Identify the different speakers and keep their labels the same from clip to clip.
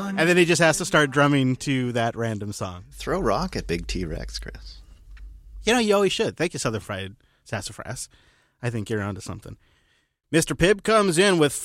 Speaker 1: And then he just has to start drumming to that random song.
Speaker 2: Throw rock at Big T-Rex, Chris.
Speaker 1: You know, you always should. Thank you, Southern Fried Sassafras. I think you're onto something. Mr. Pibb comes in with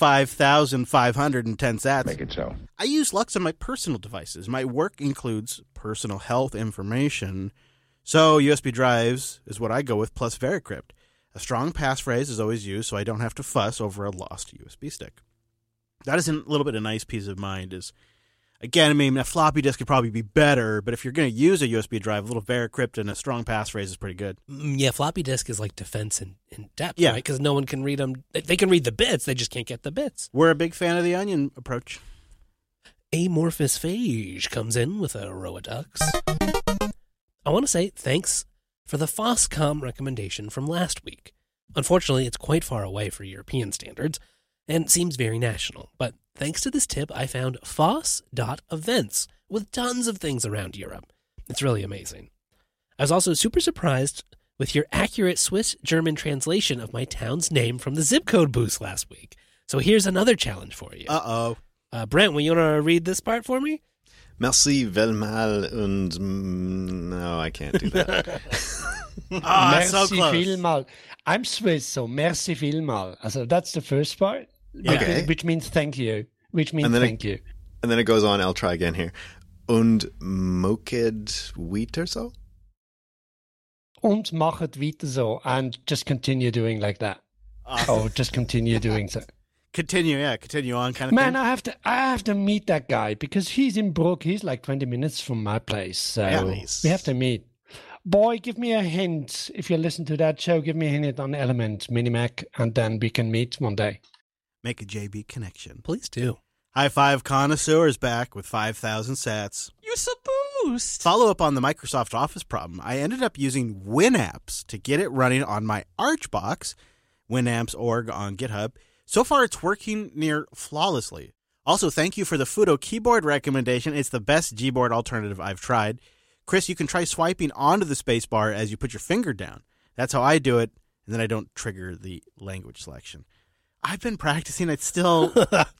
Speaker 1: 5,510 sats.
Speaker 3: Make it so.
Speaker 1: I use Lux on my personal devices. My work includes personal health information, so USB drives is what I go with, plus VeriCrypt. A strong passphrase is always used, so I don't have to fuss over a lost USB stick. That is a little bit of nice peace of mind. Again, I mean, a floppy disk could probably be better, but if you're going to use a USB drive, a little VeriCrypt and a strong passphrase is pretty good.
Speaker 4: Yeah, floppy disk is like defense in depth,
Speaker 1: yeah.
Speaker 4: Right? Because no one can read them. They can read the bits, they just can't get the bits.
Speaker 1: We're a big fan of the onion approach.
Speaker 4: Amorphous Phage comes in with a row of ducks. I want to say thanks for the Foscom recommendation from last week. Unfortunately, it's quite far away for European standards and seems very national, but thanks to this tip, I found foss.events with tons of things around Europe. It's really amazing. I was also super surprised with your accurate Swiss-German translation of my town's name from the zip code boost last week. So here's another challenge for you.
Speaker 1: Uh-oh.
Speaker 4: Brent, will you want to read this part for me?
Speaker 2: Merci vielmal und... No, I can't do that.
Speaker 1: Merci
Speaker 5: so close.
Speaker 1: vielmal.
Speaker 5: I'm Swiss, so merci vielmal. So that's the first part,
Speaker 2: Okay.
Speaker 5: which means thank you. Which means thank you.
Speaker 2: And then it goes on, I'll try again here. Und moket weiter so?
Speaker 5: Und machet weiter so. And just continue doing like that.
Speaker 1: Awesome.
Speaker 5: Oh, just continue doing so.
Speaker 1: Continue on kind of
Speaker 5: Man,
Speaker 1: thing.
Speaker 5: I have to meet that guy because he's in Brook. He's like 20 minutes from my place. So
Speaker 2: Nice.
Speaker 5: we have to meet. Boy, give me a hint. If you listen to that show, give me a hint on Element, Minimac, and then we can meet one day.
Speaker 1: Make a JB connection.
Speaker 4: Please do.
Speaker 1: High Five Connoisseur is back with 5,000 sats.
Speaker 4: Use a boost.
Speaker 1: Follow up on the Microsoft Office problem. I ended up using WinApps to get it running on my Archbox, WinApps.org on GitHub. So far, it's working near flawlessly. Also, thank you for the Fudo keyboard recommendation. It's the best Gboard alternative I've tried. Chris, you can try swiping onto the spacebar as you put your finger down. That's how I do it, and then I don't trigger the language selection. I've been practicing. It's still,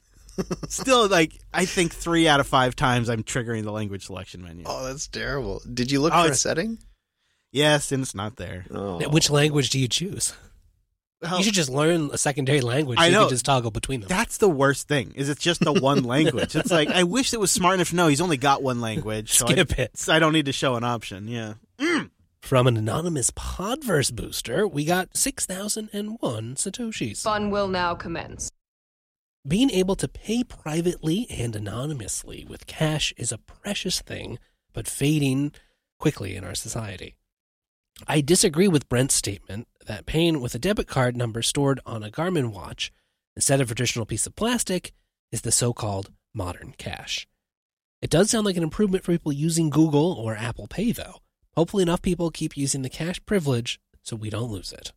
Speaker 1: like, I think 3 out of 5 times I'm triggering the language selection menu.
Speaker 2: Oh, that's terrible. Did you look for a setting?
Speaker 1: Yes, and it's not there.
Speaker 2: Oh.
Speaker 4: Which language do you choose? You should just learn a secondary language so
Speaker 1: I know.
Speaker 4: you can just toggle between them.
Speaker 1: That's the worst thing, is it's just the one language. It's like, I wish it was smart enough to know he's only got one language. So
Speaker 4: Skip it.
Speaker 1: I don't need to show an option, yeah.
Speaker 4: From an anonymous Podverse booster, we got 6,001 Satoshis.
Speaker 6: Fun will now commence.
Speaker 4: Being able to pay privately and anonymously with cash is a precious thing, but fading quickly in our society. I disagree with Brent's statement that paying with a debit card number stored on a Garmin watch instead of a traditional piece of plastic is the so-called modern cash. It does sound like an improvement for people using Google or Apple Pay, though. Hopefully enough people keep using the cash privilege so we don't lose it.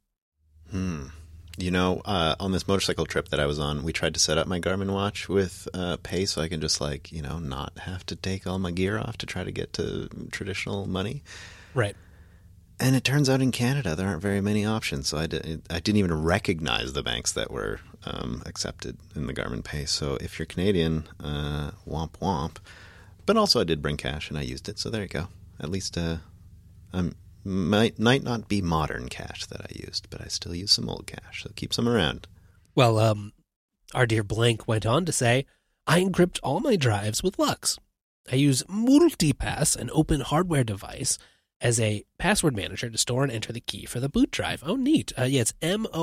Speaker 2: You know, on this motorcycle trip that I was on, we tried to set up my Garmin watch with Pay so I can just, like, you know, not have to take all my gear off to try to get to traditional money.
Speaker 4: Right.
Speaker 2: And it turns out in Canada there aren't very many options, so I didn't even recognize the banks that were accepted in the Garmin Pay. So if you're Canadian, womp womp. But also I did bring cash and I used it, so there you go. At least might not be modern cash that I used, but I still use some old cash, so keep some around.
Speaker 4: Well, our dear Blank went on to say, I encrypt all my drives with Lux. I use Multipass, an open hardware device, as a password manager to store and enter the key for the boot drive. Oh, neat. Yeah, it's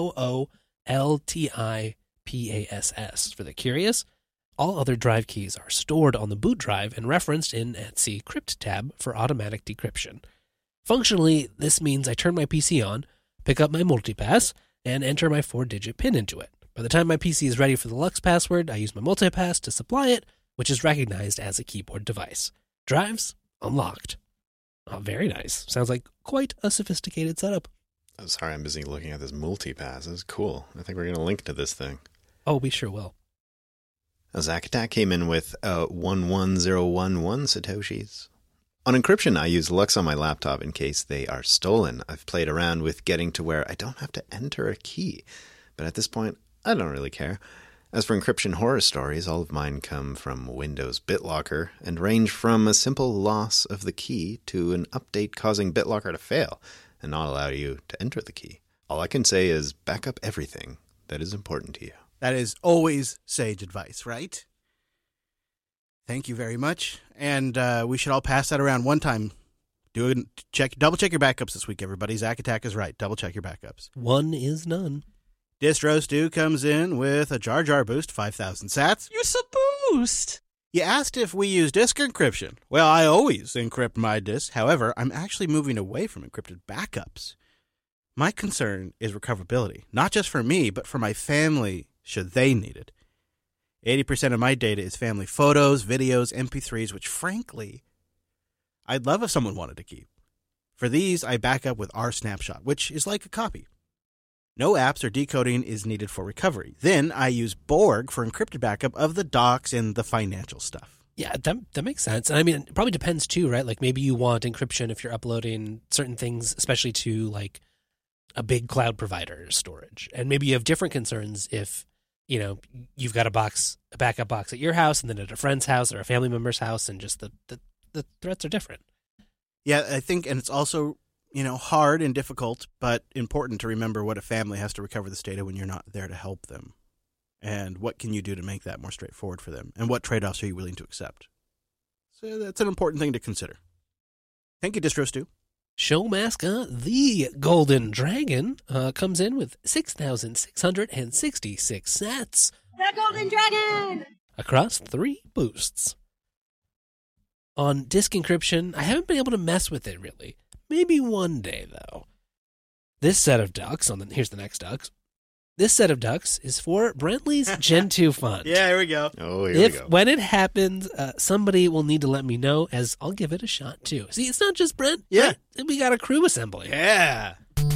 Speaker 4: MOOLTIPASS for the curious. All other drive keys are stored on the boot drive and referenced in /etc crypt tab for automatic decryption. Functionally, this means I turn my PC on, pick up my Multipass, and enter my 4-digit PIN into it. By the time my PC is ready for the Lux password, I use my Multipass to supply it, which is recognized as a keyboard device. Drives unlocked. Oh, very nice. Sounds like quite a sophisticated setup.
Speaker 2: I'm sorry, I'm busy looking at this Multipass. This is cool. I think we're going to link to this thing.
Speaker 4: Oh, we sure will.
Speaker 2: Zack Attack came in with 11011 Satoshis. On encryption, I use Lux on my laptop in case they are stolen. I've played around with getting to where I don't have to enter a key. But at this point, I don't really care. As for encryption horror stories, all of mine come from Windows BitLocker and range from a simple loss of the key to an update causing BitLocker to fail and not allow you to enter the key. All I can say is back up everything that is important to you.
Speaker 1: That is always sage advice, right? Thank you very much. And we should all pass that around one time. Double check your backups this week, everybody. Zack Attack is right. Double check your backups.
Speaker 4: One is none.
Speaker 1: Distro Stu comes in with a Jar Jar boost, 5,000 sats.
Speaker 3: Use a boost.
Speaker 1: You asked if we use disk encryption. Well, I always encrypt my disks. However, I'm actually moving away from encrypted backups. My concern is recoverability, not just for me, but for my family, should they need it. 80% of my data is family photos, videos, MP3s, which frankly, I'd love if someone wanted to keep. For these, I back up with RSnapshot, which is like a copy. No apps or decoding is needed for recovery. Then I use Borg for encrypted backup of the docs and the financial stuff.
Speaker 4: Yeah, that makes sense. And I mean, it probably depends too, right? Like maybe you want encryption if you're uploading certain things, especially to like a big cloud provider storage. And maybe you have different concerns if, you know, you've got a backup box at your house and then at a friend's house or a family member's house, and just the threats are different.
Speaker 1: Yeah, I think, and it's also, you know, hard and difficult, but important to remember what a family has to recover this data when you're not there to help them. And what can you do to make that more straightforward for them? And what trade-offs are you willing to accept? So that's an important thing to consider. Thank you, Distro Stu.
Speaker 4: Show mascot, the Golden Dragon, comes in with 6,666 sats.
Speaker 6: The Golden Dragon!
Speaker 4: Across 3 boosts. On disk encryption, I haven't been able to mess with it, really. Maybe one day, though. This set of ducks, here's the next ducks. This set of ducks is for Brentley's Gen 2 fund.
Speaker 1: Yeah, here we go.
Speaker 2: Oh, here we go.
Speaker 4: When it happens, somebody will need to let me know, as I'll give it a shot, too. See, it's not just Brent.
Speaker 1: Yeah.
Speaker 4: Brent, we got a crew assembly.
Speaker 1: Yeah.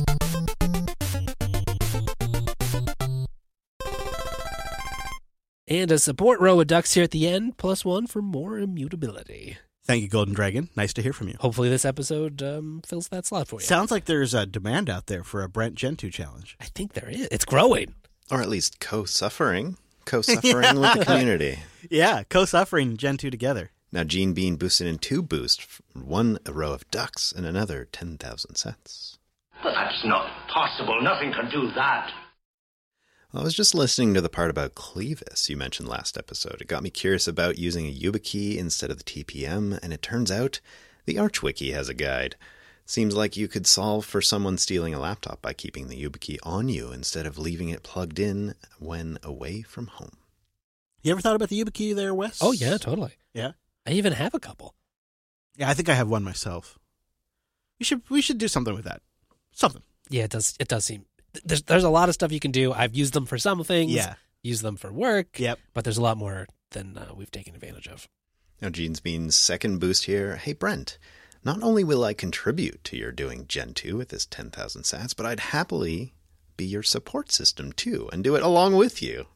Speaker 4: And a support row of ducks here at the end, +1 for more immutability.
Speaker 1: Thank you, Golden Dragon. Nice to hear from you.
Speaker 4: Hopefully this episode fills that slot for you.
Speaker 1: Sounds like there's a demand out there for a Brent Gen 2 challenge.
Speaker 4: I think there is. It's growing.
Speaker 2: Or at least co-suffering with the community.
Speaker 1: Yeah, co-suffering Gen 2 together.
Speaker 2: Now, Gene Bean boosted in 2 boosts, one a row of ducks and another 10,000 sets.
Speaker 7: But that's not possible. Nothing can do that.
Speaker 2: Well, I was just listening to the part about Clevis you mentioned last episode. It got me curious about using a YubiKey instead of the TPM, and it turns out the ArchWiki has a guide. Seems like you could solve for someone stealing a laptop by keeping the YubiKey on you instead of leaving it plugged in when away from home.
Speaker 1: You ever thought about the YubiKey there, Wes?
Speaker 4: Oh, yeah, totally.
Speaker 1: Yeah?
Speaker 4: I even have a couple.
Speaker 1: Yeah, I think I have one myself. We should do something with that. Something.
Speaker 4: Yeah, it does seem... There's a lot of stuff you can do. I've used them for some things.
Speaker 1: Yeah.
Speaker 4: Used them for work.
Speaker 1: Yep.
Speaker 4: But there's a lot more than we've taken advantage of.
Speaker 2: Now, Gene's Bean's second boost here. Hey, Brent, not only will I contribute to your doing Gen 2 with this 10,000 sats, but I'd happily be your support system, too, and do it along with you.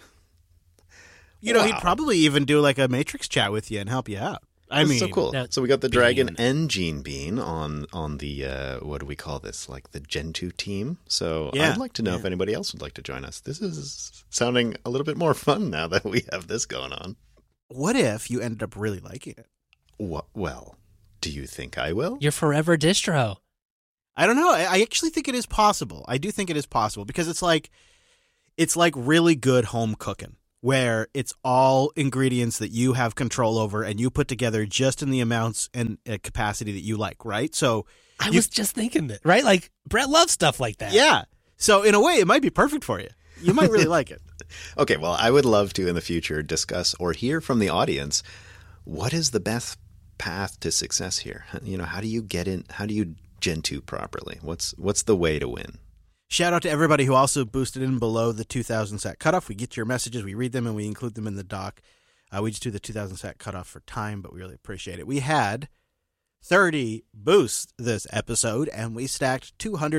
Speaker 1: You know, he'd probably even do like a Matrix chat with you and help you out.
Speaker 2: That's so cool.
Speaker 4: Now,
Speaker 2: So we got the Dragon and Gene Bean on the, what do we call this, like the Gen 2 team. So
Speaker 1: Yeah.
Speaker 2: I'd like to know if anybody else would like to join us. This is sounding a little bit more fun now that we have this going on.
Speaker 1: What if you ended up really liking it?
Speaker 2: Well, do you think I will?
Speaker 4: Your forever distro.
Speaker 1: I don't know. I actually think it is possible. I do think it is possible because it's like really good home cooking, where it's all ingredients that you have control over and you put together just in the amounts and capacity that you like, right? So
Speaker 4: I was just thinking that, right? Like, Brett loves stuff like that.
Speaker 1: yeah. So in a way, it might be perfect for you. You might really like it.
Speaker 2: Okay, well, I would love to in the future discuss or hear from the audience, what is the best path to success here? You know, how do you get in? How do you Gen 2 properly? What's the way to win?
Speaker 1: Shout out to everybody who also boosted in below the 2,000 sat cutoff. We get your messages, we read them, and we include them in the doc. We just do the 2,000 sat cutoff for time, but we really appreciate it. We had 30 boosts this episode, and we stacked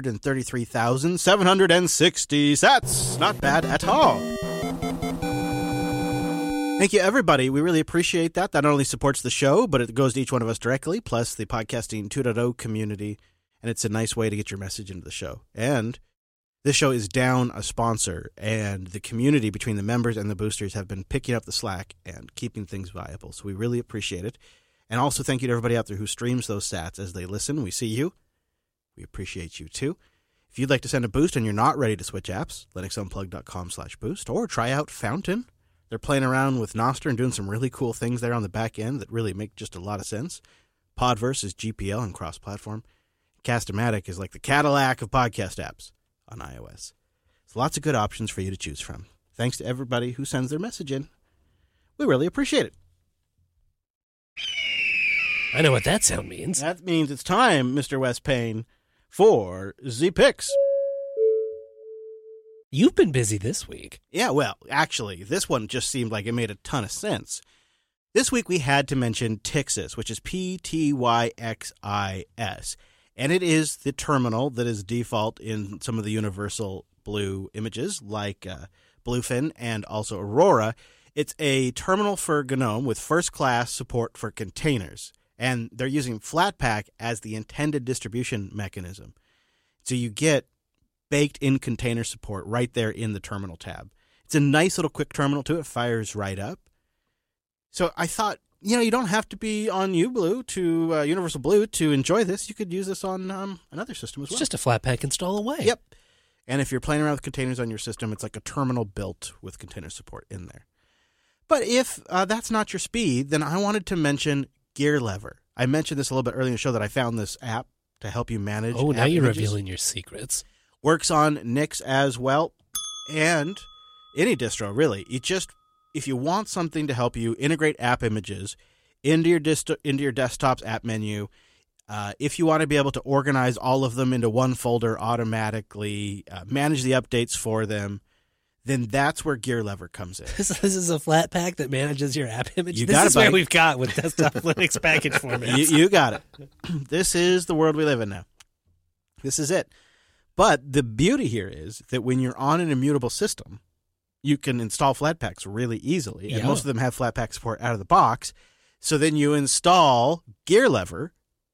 Speaker 1: 233,760 sats. Not bad at all. Thank you, everybody. We really appreciate that. That not only supports the show, but it goes to each one of us directly, plus the Podcasting 2.0 community, and it's a nice way to get your message into the show. And This show is down a sponsor, and the community between the members and the boosters have been picking up the slack and keeping things viable. So we really appreciate it. And also thank you to everybody out there who streams those sats as they listen. We see you. We appreciate you too. If you'd like to send a boost and you're not ready to switch apps, linuxunplugged.com/boost, or try out Fountain. They're playing around with Nostr and doing some really cool things there on the back end that really make just a lot of sense. Podverse is GPL and cross-platform. Cast-O-Matic is like the Cadillac of podcast apps on iOS. So lots of good options for you to choose from. Thanks to everybody who sends their message in. We really appreciate it.
Speaker 4: I know what that sound means.
Speaker 1: That means it's time, Mr. Wes Payne, for Z-Picks.
Speaker 4: You've been busy this week.
Speaker 1: Yeah, well, actually, this one just seemed like it made a ton of sense. This week we had to mention Ptyxis, which is Ptyxis. And it is the terminal that is default in some of the Universal Blue images, like Bluefin and also Aurora. It's a terminal for GNOME with first-class support for containers. And they're using Flatpak as the intended distribution mechanism. So you get baked-in container support right there in the terminal tab. It's a nice little quick terminal, too. It fires right up. So I thought, you don't have to be on Universal Blue to enjoy this. You could use this on another system as well.
Speaker 4: It's just a Flatpak install away.
Speaker 1: Yep. And if you're playing around with containers on your system, it's like a terminal built with container support in there. But if that's not your speed, then I wanted to mention GearLever. I mentioned this a little bit earlier in the show that I found this app to help you manage.
Speaker 4: Oh, now
Speaker 1: app
Speaker 4: you're
Speaker 1: images.
Speaker 4: revealing your secrets.
Speaker 1: Works on Nix as well, and any distro, really. If you want something to help you integrate app images into your desktop's app menu, if you want to be able to organize all of them into one folder automatically, manage the updates for them, then that's where GearLever comes in.
Speaker 4: This is a Flatpak that manages your app image.
Speaker 1: You
Speaker 4: this
Speaker 1: got
Speaker 4: is
Speaker 1: it, buddy.
Speaker 4: where we've got with desktop Linux package formats.
Speaker 1: You got it. This is the world we live in now. This is it. But the beauty here is that when you're on an immutable system, you can install Flatpaks really easily. And most of them have Flatpak support out of the box. So then you install GearLever,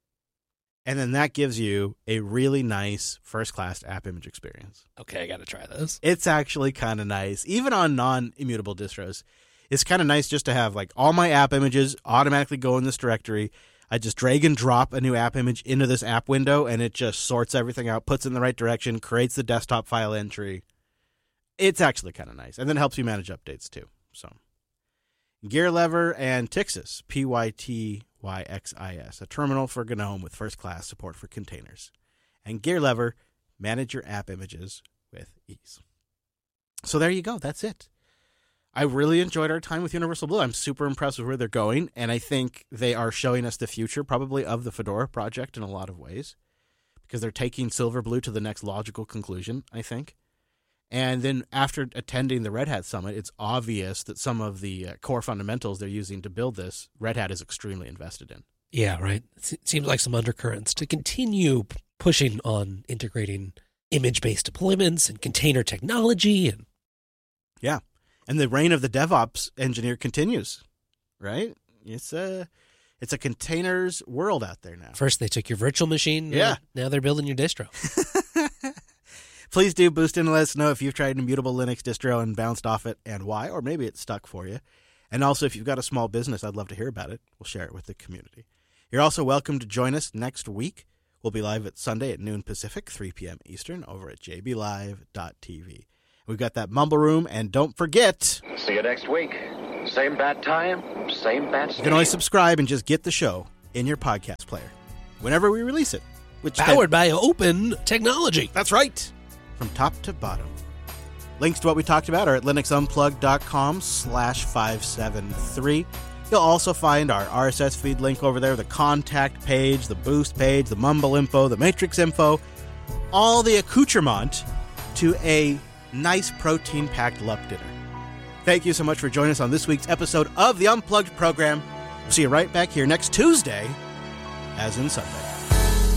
Speaker 1: and then that gives you a really nice first-class app image experience.
Speaker 4: Okay, I got to try this.
Speaker 1: It's actually kind of nice. Even on non-immutable distros, it's kind of nice just to have like all my app images automatically go in this directory. I just drag and drop a new app image into this app window, and it just sorts everything out, puts it in the right direction, creates the desktop file entry. It's actually kind of nice, and then helps you manage updates too. So, GearLever and Ptyxis, Ptyxis, a terminal for GNOME with first-class support for containers. And GearLever, manage your app images with ease. So there you go. That's it. I really enjoyed our time with Universal Blue. I'm super impressed with where they're going, and I think they are showing us the future probably of the Fedora project in a lot of ways, because they're taking Silverblue to the next logical conclusion, I think. And then after attending the Red Hat Summit, it's obvious that some of the core fundamentals they're using to build this, Red Hat is extremely invested in.
Speaker 4: Yeah, right. It seems like some undercurrents to continue pushing on integrating image-based deployments and container technology.
Speaker 1: Yeah. And the reign of the DevOps engineer continues, right? It's a containers world out there now.
Speaker 4: First, they took your virtual machine.
Speaker 1: Yeah.
Speaker 4: Now they're building your distro.
Speaker 1: Please do boost in and let us know if you've tried an immutable Linux distro and bounced off it and why, or maybe it's stuck for you. And also, if you've got a small business, I'd love to hear about it. We'll share it with the community. You're also welcome to join us next week. We'll be live at Sunday at noon Pacific, 3 p.m. Eastern, over at jblive.tv. We've got that Mumble Room, and don't forget...
Speaker 3: See you next week. Same bat time, same bat station.
Speaker 1: You can always subscribe and just get the show in your podcast player whenever we release it.
Speaker 4: Powered by open technology.
Speaker 1: That's right. From top to bottom. Links to what we talked about are at linuxunplugged.com/573. You'll also find our RSS feed link over there, the contact page, the boost page, the Mumble info, the Matrix info, all the accoutrement to a nice protein-packed luck dinner. Thank you so much for joining us on this week's episode of the Unplugged program. We'll see you right back here next Tuesday, as in Sunday.